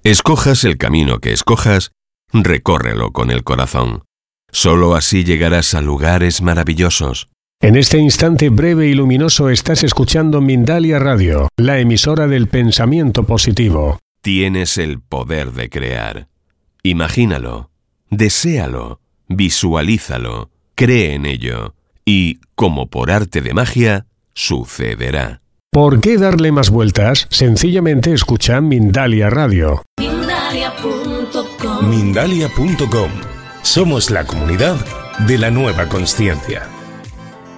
Escojas el camino que escojas, recórrelo con el corazón. Solo así llegarás a lugares maravillosos. En este instante breve y luminoso estás escuchando Mindalia Radio, la emisora del pensamiento positivo. Tienes el poder de crear. Imagínalo, deséalo, visualízalo, cree en ello y, como por arte de magia, sucederá. ¿Por qué darle más vueltas? Sencillamente escucha Mindalia Radio. Mindalia.com. Somos la comunidad de la nueva consciencia.